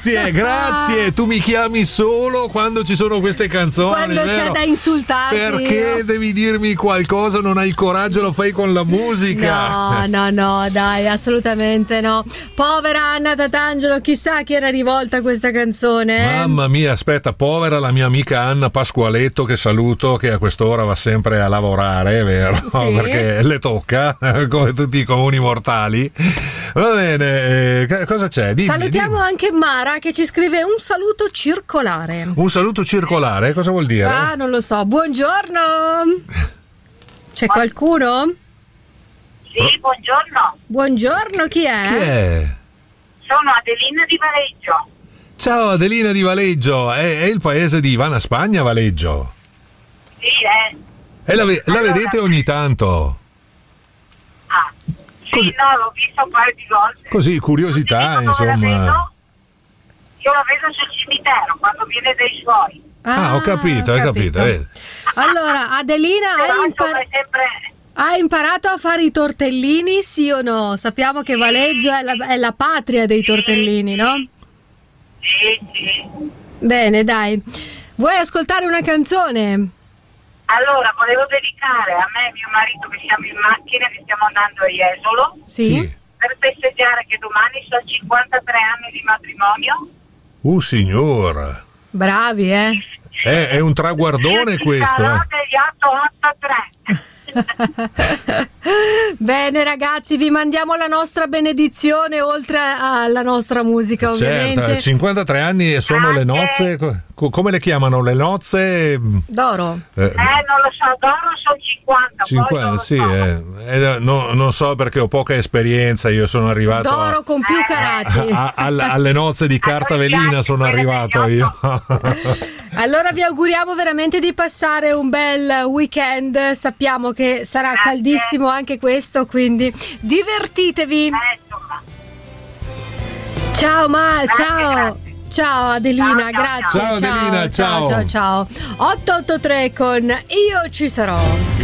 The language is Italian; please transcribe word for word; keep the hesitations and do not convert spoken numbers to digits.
Grazie, grazie. Tu mi chiami solo quando ci sono queste canzoni. Quando vero? c'è da insultarti. Perché devi dirmi qualcosa? Non hai il coraggio, lo fai con la musica. No, no, no, dai, assolutamente no. Povera Anna Tatangelo, chissà chi era rivolta a questa canzone. Eh? Mamma mia, aspetta, povera la mia amica Anna Pasqualetto, che saluto, che a quest'ora va sempre a lavorare, è vero? Sì. Perché le tocca, come tutti i comuni mortali. Va bene, eh, cosa c'è? Dimmi, Salutiamo dimmi. anche Mara che ci scrive un saluto circolare. Un saluto circolare, cosa vuol dire? Ah, non lo so. Buongiorno. C'è qualcuno? Sì, buongiorno. Buongiorno, chi è? Chi è? Sono Adelina di Valeggio. Ciao Adelina di Valeggio, è, è il paese di Ivana Spagna, Valeggio. Sì, eh. E la, ve- la Allora- vedete ogni tanto? Ah, sì, Così- no, l'ho visto un paio di volte. Così, curiosità, L'ultima dove la insomma. vedo, io la vedo sul cimitero quando viene dai suoi. Ah, ho capito, hai capito. vedi. Allora, Adelina, Però hai, insomma impar- è sempre... hai imparato a fare i tortellini, sì o no? Sappiamo che Valeggio è la, è la patria dei tortellini, no? Sì, sì. Bene, dai. Vuoi ascoltare una canzone? Allora, volevo dedicare a me e mio marito che siamo in macchina, che stiamo andando a Jesolo, Sì. per festeggiare che domani sono cinquantatré anni di matrimonio. Uh, signor. Bravi, eh? È, è un traguardone questo, eh. degli otto otto tre. Bene ragazzi, vi mandiamo la nostra benedizione oltre alla nostra musica, ovviamente. Certo, cinquantatré anni e sono le nozze, co- come le chiamano? Le nozze? D'oro. Eh, Eh, non lo so, d'oro sono cinquanta. poi non cinquanta, lo sì, so. eh, eh, no- non so perché ho poca esperienza, io sono arrivato a- D'oro con più carati. a- a- alle nozze di carta velina, sono arrivato io. Allora vi auguriamo veramente di passare un bel weekend, sappiamo che sarà caldissimo anche questo, quindi divertitevi. Eh, insomma. Ciao Ma, Grazie, ciao. grazie. Ciao Adelina, Ciao, ciao, grazie. ciao. Ciao, Adelina, ciao, ciao. ciao, ciao. otto otto tre con Io ci sarò.